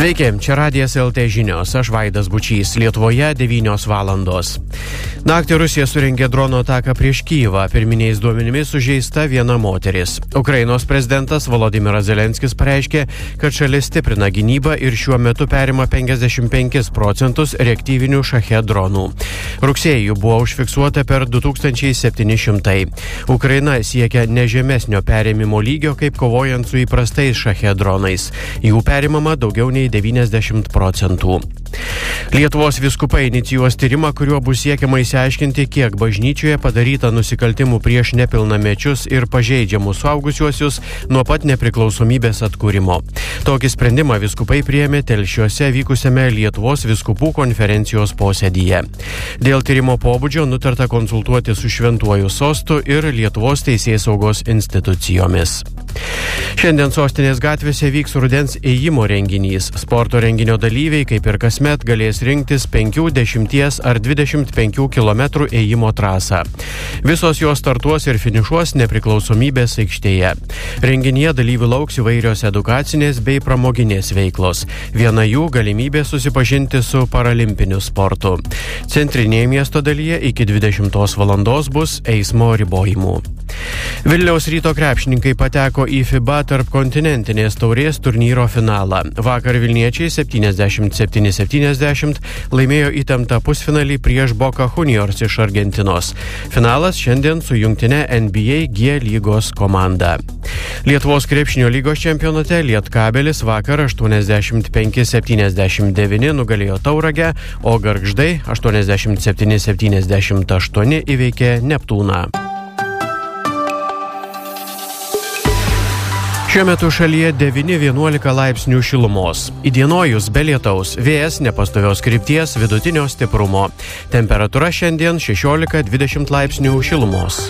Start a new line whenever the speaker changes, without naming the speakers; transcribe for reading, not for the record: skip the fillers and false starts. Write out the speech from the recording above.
Sveiki, čia Radijas LT žinios, aš Vaidas Bučys, Lietuvoje 9 valandos. Naktį Rusija surengė drono ataką prieš Kyjivą, pirminiais duomenimis sužeista viena moteris. Ukrainos prezidentas Volodymyras Zelenskis pareiškė, kad šalis stiprina gynybą ir šiuo metu perima 55% reaktyvinių Shahed dronų. Rugsėjį jų buvo užfiksuota per 2700. Ukraina siekia nežemesnio perėmimo lygio, kaip kovojant su įprastais Shahed dronais. Jų perimama daugiau nei 90%. Lietuvos vyskupai inicijuos tyrimą, kuriuo bus siekiama išsiaiškinti, kiek bažnyčioje padaryta nusikaltimų prieš nepilnamečius ir pažeidžiamus suaugusiuosius nuo pat nepriklausomybės atkūrimo. Tokį sprendimą vyskupai priėmė Telšiuose vykusiame Lietuvos vyskupų konferencijos posėdyje. Dėl tyrimo pobūdžio nutarta konsultuoti su Šventuoju sostu ir Lietuvos teisėsaugos institucijomis. Šiandien sostinės gatvėse vyks rudens ėjimo renginys. Sporto renginio dalyviai, kaip ir kasmet, galės rinktis 5, 10 ar 25 km ėjimo trasą. Visos jos startuos ir finišuos Nepriklausomybės aikštėje. Renginyje dalyvių lauks įvairios edukacinės bei pramoginės veiklos. Viena jų galimybė susipažinti su paralimpiniu sportu. Centrinėje miesto dalyje iki 20 valandos bus eismo ribojimų. Vilniaus Ryto krepšininkai pateko į FIBA tarpkontinentinės taurės turnyro finalą. Vakar vilniečiai 77-70 laimėjo įtemptą pusfinalį prieš Boca Juniors iš Argentinos. Finalas šiandien su jungtine NBA G lygos komanda. Lietuvos krepšinio lygos čempionate Lietkabelis vakar 85-79 nugalėjo Tauragę, o Gargždai 87-78 įveikė Neptūną. Šiuo metu šalyje 9-11 laipsnių šilumos. Įdienojus be lietaus, vėjas nepastovios krypties vidutinio stiprumo. Temperatūra šiandien 16-20 laipsnių šilumos.